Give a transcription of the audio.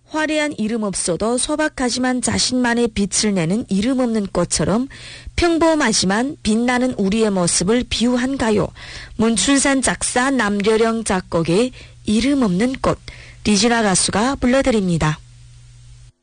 화려한 이름 없어도 소박하지만 자신만의 빛을 내는 이름 없는 꽃처럼 평범하지만 빛나는 우리의 모습을 비유한 가요. 문춘산 작사 남려령 작곡의 이름 없는 꽃, 리지나 가수가 불러드립니다.